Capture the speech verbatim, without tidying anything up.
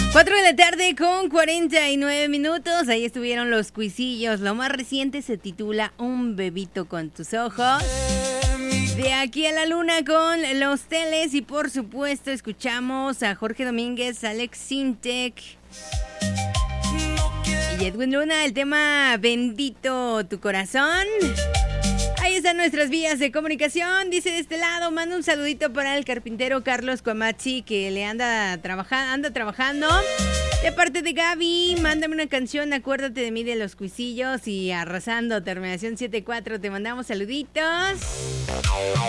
cuatro de la tarde con cuarenta y nueve minutos. Ahí estuvieron los cuisillos. Lo más reciente se titula Un bebito con tus ojos. De aquí a la luna con los teles. Y por supuesto escuchamos a Jorge Domínguez, Alex Sintek y Edwin Luna. El tema Bendito tu corazón. Ahí están nuestras vías de comunicación. Dice de este lado, manda un saludito para el carpintero Carlos Cuamachi, que le anda, trabaja, anda trabajando. De parte de Gaby, mándame una canción, Acuérdate de mí, de los Cuisillos. Y Arrasando, terminación siete cuatro, te mandamos saluditos.